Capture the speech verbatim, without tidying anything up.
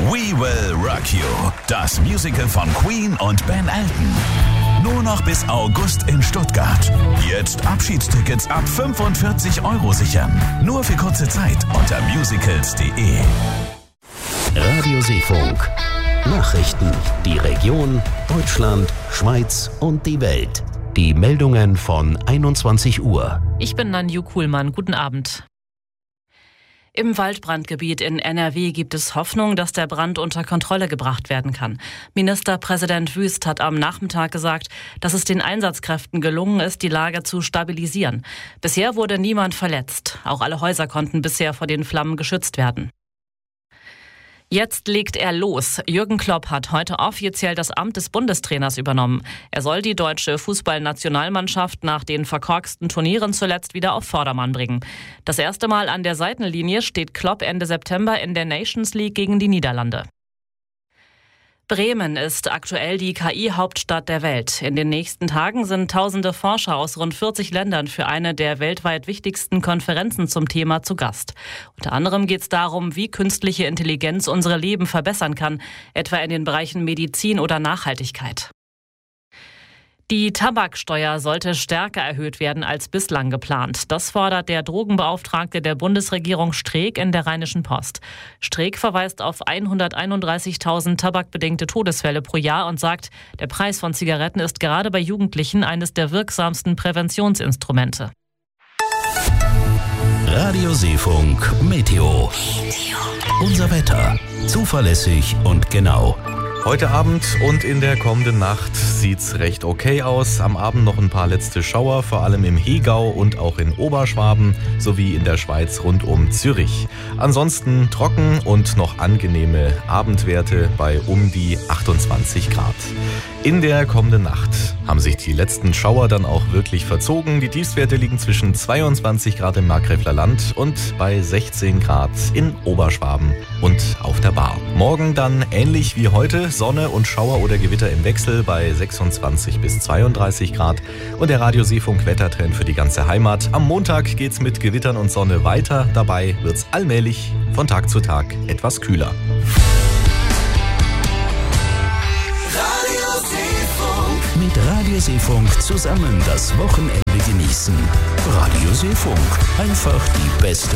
We Will Rock You, das Musical von Queen und Ben Elton. Nur noch bis August in Stuttgart. Jetzt Abschiedstickets ab fünfundvierzig Euro sichern. Nur für kurze Zeit unter musicals punkt de. Radio Seefunk. Nachrichten. Die Region, Deutschland, Schweiz und die Welt. Die Meldungen von einundzwanzig Uhr. Ich bin Nanju Kuhlmann. Guten Abend. Im Waldbrandgebiet in N R W gibt es Hoffnung, dass der Brand unter Kontrolle gebracht werden kann. Ministerpräsident Wüst hat am Nachmittag gesagt, dass es den Einsatzkräften gelungen ist, die Lage zu stabilisieren. Bisher wurde niemand verletzt. Auch alle Häuser konnten bisher vor den Flammen geschützt werden. Jetzt legt er los. Jürgen Klopp hat heute offiziell das Amt des Bundestrainers übernommen. Er soll die deutsche Fußballnationalmannschaft nach den verkorksten Turnieren zuletzt wieder auf Vordermann bringen. Das erste Mal an der Seitenlinie steht Klopp Ende September in der Nations League gegen die Niederlande. Bremen ist aktuell die K I-Hauptstadt der Welt. In den nächsten Tagen sind tausende Forscher aus rund vierzig Ländern für eine der weltweit wichtigsten Konferenzen zum Thema zu Gast. Unter anderem geht es darum, wie künstliche Intelligenz unsere Leben verbessern kann, etwa in den Bereichen Medizin oder Nachhaltigkeit. Die Tabaksteuer sollte stärker erhöht werden als bislang geplant. Das fordert der Drogenbeauftragte der Bundesregierung Streeck in der Rheinischen Post. Streeck verweist auf hunderteinunddreißigtausend tabakbedingte Todesfälle pro Jahr und sagt, der Preis von Zigaretten ist gerade bei Jugendlichen eines der wirksamsten Präventionsinstrumente. Radio Seefunk Meteo. Unser Wetter. Zuverlässig und genau. Heute Abend und in der kommenden Nacht sieht's recht okay aus. Am Abend noch ein paar letzte Schauer, vor allem im Hegau und auch in Oberschwaben sowie in der Schweiz rund um Zürich. Ansonsten trocken und noch angenehme Abendwerte bei um die achtundzwanzig Grad. In der kommenden Nacht haben sich die letzten Schauer dann auch wirklich verzogen. Die Tiefstwerte liegen zwischen zweiundzwanzig Grad im Markgräfler Land und bei sechzehn Grad in Oberschwaben und auf der Baar. Morgen dann ähnlich wie heute, Sonne und Schauer oder Gewitter im Wechsel bei sechsundzwanzig bis zweiunddreißig Grad und der Radio Seefunk Wettertrend für die ganze Heimat. Am Montag geht's mit Gewittern und Sonne weiter. Dabei wird's allmählich von Tag zu Tag etwas kühler. Mit Radio Seefunk zusammen das Wochenende genießen. Radio Seefunk. Einfach die beste